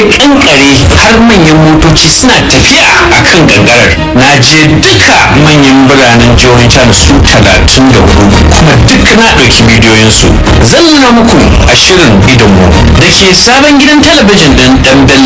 ya kankare har manyan motoci suna tafiya a kan gangarar. Na je duka manyan biranen jihohin China su 34 kuma duk na ɗauki bidiyoyinsu. Zan nuna muku a shirin idonmu da ke sabon gidan talabijin ɗin ɗan Bello